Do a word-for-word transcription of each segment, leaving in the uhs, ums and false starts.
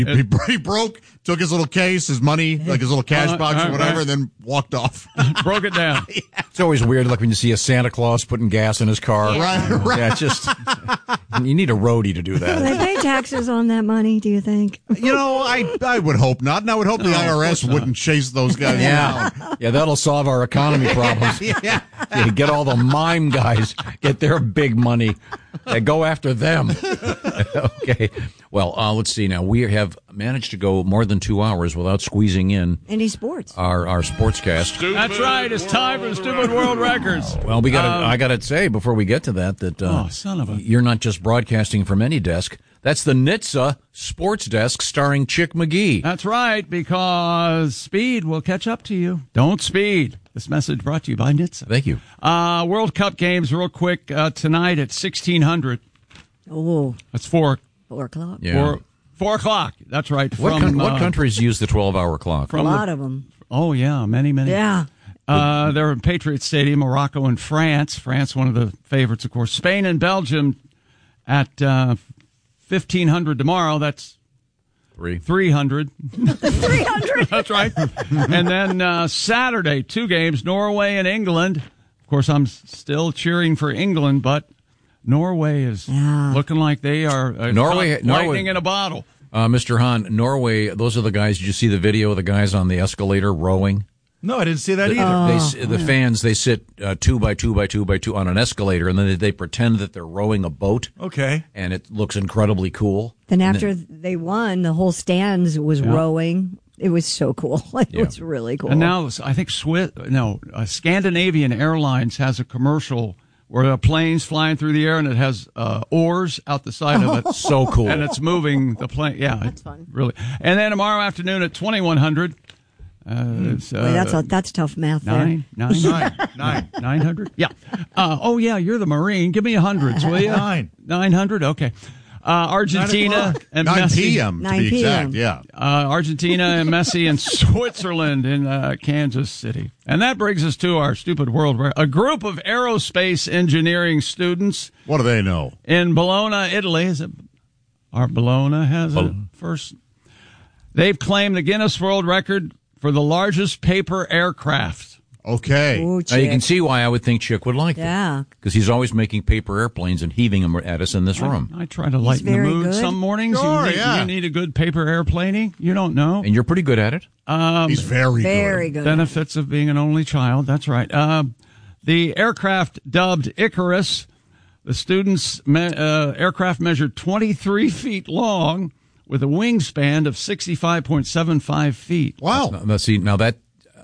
He, he broke, took his little case, his money, like his little cash Uh, box uh, or whatever, uh, and then walked off. Broke it down. Yeah. It's always weird, like when you see a Santa Claus putting gas in his car. Right, right. Yeah, it's just, you need a roadie to do Do they that. pay taxes on that money, do you think? You know, I I would hope not. And I would hope the No, I R S of course wouldn't chase those guys Yeah, down. yeah, that'll solve our economy problems. Yeah. Yeah, get all the mime guys, get their big money, and go after them. Okay. Well, uh, let's see now. We have managed to go more than two hours without squeezing in Any sports? our, our sportscast. That's right. It's time for the Stupid World Records. Well, we got. Um, I got to say before we get to that that uh, Oh, son of a- you're not just broadcasting from any desk. That's the N H T S A Sports Desk starring Chick McGee. That's right, because speed will catch up to you. Don't speed. This message brought to you by N H T S A. Thank you. Uh, World Cup games real quick uh, tonight at sixteen hundred. Oh, That's four. four o'clock. Yeah. Four, four o'clock. That's right. What, From, coun- what uh, countries use the twelve-hour clock? A From lot the, of them. Oh, yeah, many, many. Yeah. Uh, they're in Patriot Stadium, Morocco and France. France, one of the favorites, of course. Spain and Belgium at uh, fifteen hundred tomorrow. That's Three. three hundred. three hundred. That's right. And then uh, Saturday, two games, Norway and England. Of course, I'm s- still cheering for England, but Norway is Yeah. looking like they are uh, Norway- lightning Norway- in a bottle. Uh, Mister Hahn, Norway, those are the guys, did you see the video of the guys on the escalator rowing? No, I didn't see that either. Oh. They, s- the fans, they sit uh, two by two by two by two on an escalator, and then they, they pretend that they're rowing a boat, Okay. and it looks incredibly cool. Then And after they won, the whole stands was rowing. It was so cool. It Yeah. was really cool. And now I think Swiss, no, uh, Scandinavian Airlines has a commercial where a plane's flying through the air and it has uh, oars out the side of it. So cool. And it's moving the plane. Yeah, that's fun. Really. And then tomorrow afternoon at twenty-one hundred. Uh, it's, uh, Boy, that's a, that's tough math there. nine, nine, Nine. Nine. nine hundred. Yeah. Uh, oh yeah, you're the Marine. Give me a hundreds, will you? Nine. Nine hundred. Okay. Uh, Argentina Nine o'clock. and nine Messi. p.m. to nine be exact, p.m. yeah. Uh, Argentina and Messi and Switzerland in uh, Kansas City. And that brings us to our stupid world. Where a group of aerospace engineering students What do they know? in Bologna, Italy, is it? Our Bologna has a first. They've claimed the Guinness World Record for the largest paper aircraft. Okay. Ooh, Now, you can chick. see why I would think Chick would like that. Yeah. Because he's always making paper airplanes and heaving them at us in this room. I try to lighten the very mood good. some mornings. Sure, you, need, yeah. you need a good paper airplaning. You don't know. And you're pretty good at it. He's very, Very good. Benefits of being an only child. That's right. Uh, the aircraft dubbed Icarus, the students' me- uh, aircraft measured twenty-three feet long with a wingspan of sixty-five point seven five feet. good. Wow. Now, see, now that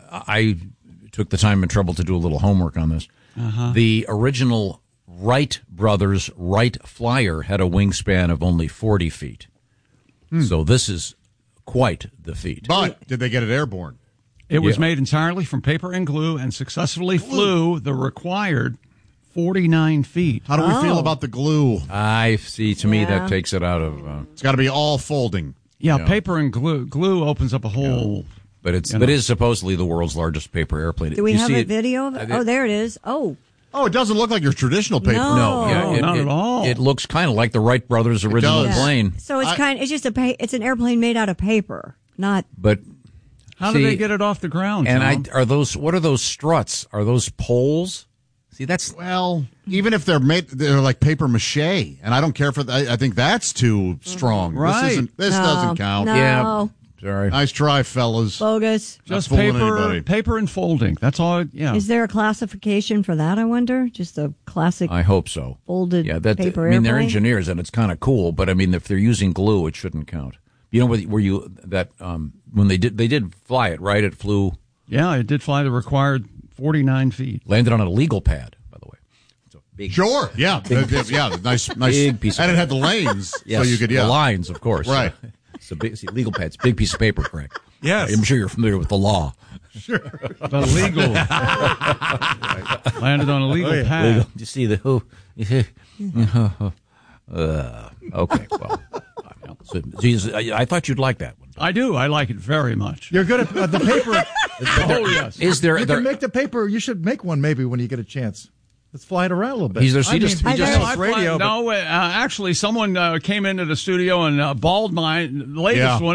I took the time and trouble to do a little homework on this. The original Wright brothers Wright Flyer had a wingspan of only forty feet. So this is quite the feat. But did they get it airborne? It was Yeah. made entirely from paper and glue and successfully flew the required forty-nine feet. How do we feel Oh. about the glue? I see. To me, Yeah. that takes it out of. Uh, It's got to be all folding. Yeah, Yeah. paper and glue. Glue opens up a whole. but it's You but know. it is supposedly the world's largest paper airplane. Do we You have see a it- video of it? Oh, there it is. Oh, Oh, it doesn't look like your traditional paper. No. No, yeah, No, it, not it- at all. It looks kind of like the Wright brothers' original does. plane, so it's I- kind. It's just a. Pa- it's an airplane made out of paper, not. but How see, did they get it off the ground? And I Tom? are those what are those struts? Are those poles? See, that's Well, even if they're made, they're like paper mache, and I don't care for that. I think that's too strong. Right. This isn't. This No, doesn't count. no. yeah. Sorry. Nice try, fellas. Bogus. Not just fooling paper, anybody. paper and folding. That's all. Yeah. Is there a classification for that? I wonder. Just a classic I hope so. folded Yeah, that. paper I mean, they're airplane? engineers, and it's kind of cool. But I mean, if they're using glue, it shouldn't count. You know, where, where you that um, when they did they did fly it, right? It flew, Yeah, it did fly the required forty-nine feet. landed on a legal pad, by the way. So big, Sure. Yeah. Uh, yeah. Nice. Nice. Big piece of and it had the lanes, yes, so you could. Yeah. the lines, of course. Right. It's a big see, legal pads, big piece of paper, Craig. Yes. I'm sure you're familiar with the law. The legal landed on a legal Oh, yeah. pad. Legal. You see the who? uh, okay, well, so, geez, I, I thought you'd like that one. I do. I like it very much. You're good at uh, the paper. Oh yes. Is there? You there can make the paper. You should make one maybe when you get a chance. Let's fly it around a little bit. He's there- he I just- mean, he just- I know I it's fly- radio. but- no, uh, actually, someone uh, came into the studio and uh, balled mine. The latest Yeah. one.